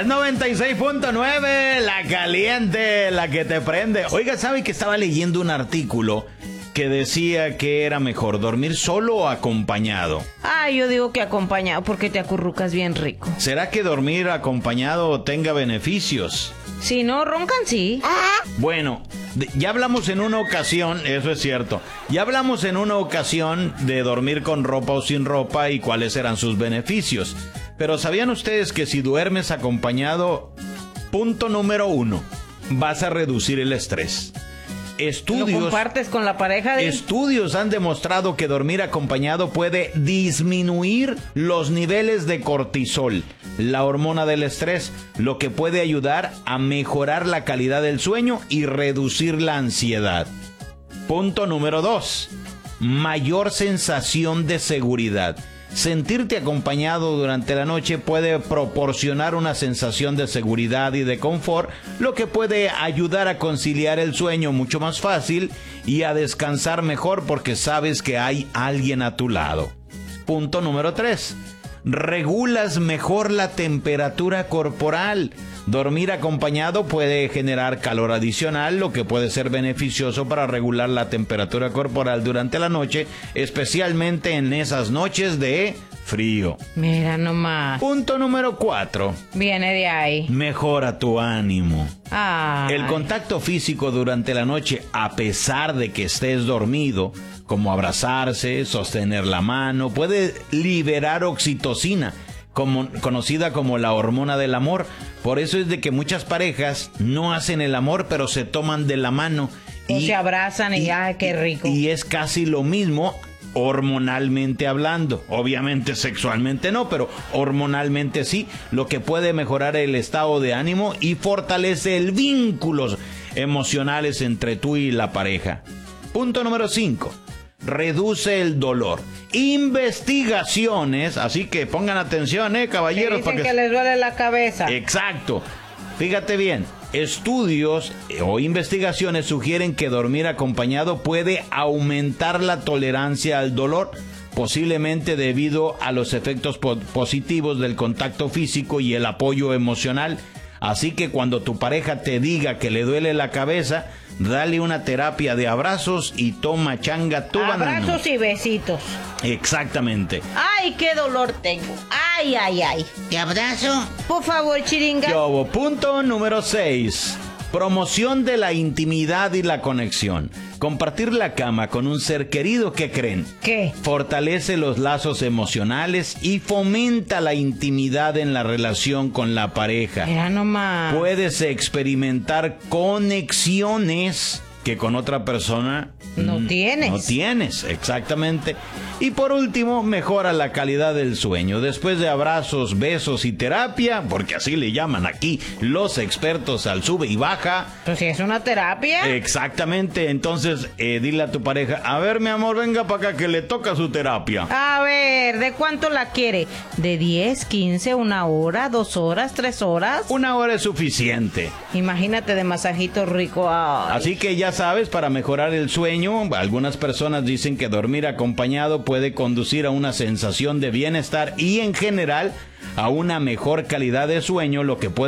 Es 96.9, la caliente, la que te prende. Oiga, ¿sabe que estaba leyendo un artículo que decía que era mejor dormir solo o acompañado? Yo digo que acompañado porque te acurrucas bien rico. ¿Será que dormir acompañado tenga beneficios? Si no roncan, sí. Bueno, ya hablamos en una ocasión, eso es cierto, ya hablamos en una ocasión de dormir con ropa o sin ropa y cuáles eran sus beneficios. Pero ¿sabían ustedes que si duermes acompañado, punto número 1, vas a reducir el estrés? ¿Lo compartes con la pareja? Estudios han demostrado que dormir acompañado puede disminuir los niveles de cortisol, la hormona del estrés, lo que puede ayudar a mejorar la calidad del sueño y reducir la ansiedad. Punto número 2, mayor sensación de seguridad. Sentirte acompañado durante la noche puede proporcionar una sensación de seguridad y de confort, lo que puede ayudar a conciliar el sueño mucho más fácil y a descansar mejor porque sabes que hay alguien a tu lado. Punto número 3. Regulas mejor la temperatura corporal. Dormir acompañado puede generar calor adicional, lo que puede ser beneficioso para regular la temperatura corporal durante la noche, especialmente en esas noches de frío. Mira nomás. Punto número 4. Viene de ahí. Mejora tu ánimo. Ay. El contacto físico durante la noche, a pesar de que estés dormido, como abrazarse, sostener la mano, puede liberar oxitocina, conocida como la hormona del amor. Por eso es de que muchas parejas no hacen el amor, pero se toman de la mano. O se abrazan y ¡ay, qué rico! Y es casi lo mismo hormonalmente hablando. Obviamente sexualmente no, pero hormonalmente sí, lo que puede mejorar el estado de ánimo y fortalece el vínculos emocionales entre tú y la pareja. Punto número 5. Reduce el dolor. Investigaciones, así que pongan atención, caballeros. Dicen que les duele la cabeza. Exacto. Fíjate bien, estudios o investigaciones sugieren que dormir acompañado puede aumentar la tolerancia al dolor, posiblemente debido a los efectos positivos del contacto físico y el apoyo emocional. Así que cuando tu pareja te diga que le duele la cabeza, dale una terapia de abrazos y toma changa tu banano. Abrazos y besitos. Exactamente. ¡Ay, qué dolor tengo! ¡Ay, ay, ay! ¿Te abrazo? Por favor, chiringa. Punto número 6. Promoción de la intimidad y la conexión. Compartir la cama con un ser querido, ¿qué creen? ¿Qué? Fortalece los lazos emocionales y fomenta la intimidad en la relación con la pareja. Mira nomás. Puedes experimentar conexiones que con otra persona no tienes. No tienes, exactamente. Y por último, mejora la calidad del sueño. Después de abrazos, besos y terapia, porque así le llaman aquí los expertos al sube y baja. Pues si es una terapia. Exactamente, entonces dile a tu pareja, a ver mi amor, venga para acá que le toca su terapia. A ver, ¿de cuánto la quiere? ¿De 10, 15, 1 hora, 2 horas, 3 horas? 1 hora es suficiente. Imagínate de masajito rico. Ay. Así que ya sabes, para mejorar el sueño, algunas personas dicen que dormir acompañado puede conducir a una sensación de bienestar y en general a una mejor calidad de sueño, lo que puede